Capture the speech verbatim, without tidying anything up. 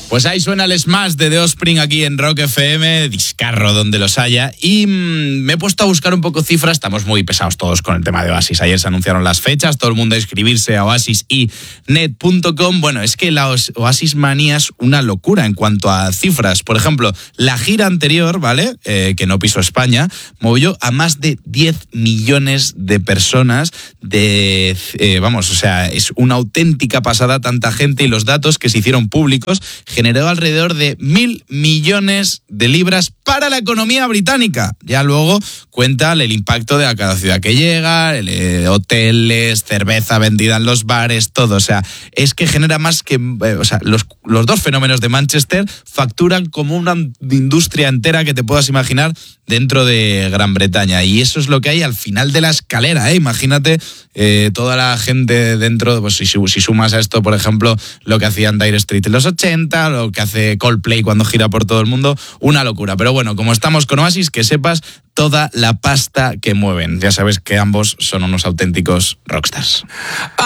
Pues ahí suena el Smash de The Offspring aquí en Rock F M, discarro donde los haya. Y mmm, me he puesto a buscar un poco cifras, estamos muy pesados todos con el tema de Oasis. Ayer se anunciaron las fechas, todo el mundo a inscribirse a oasis y net punto com. Bueno, es que la Oasis Manía es una locura en cuanto a cifras. Por ejemplo, la gira anterior, ¿vale? Eh, que no pisó España, movió a más de diez millones de personas. De, eh, vamos, o sea, es una auténtica pasada tanta gente, y los datos que se hicieron públicos generó alrededor de mil millones de libras para la economía británica. Ya luego cuentan el impacto de a cada ciudad que llega, el, eh, hoteles, cerveza vendida en los bares, todo. O sea, es que genera más que... Eh, o sea, los, los dos fenómenos de Manchester facturan como una industria entera que te puedas imaginar dentro de Gran Bretaña. Y eso es lo que hay al final de la escalera, ¿eh? Imagínate eh, toda la gente dentro, pues si, si sumas a esto, por ejemplo, lo que hacían Dire Straits en los ochenta, lo que hace Coldplay cuando gira por todo el mundo, una locura. Pero bueno, como estamos con Oasis, que sepas toda la pasta que mueven. Ya sabes que ambos son unos auténticos rockstars.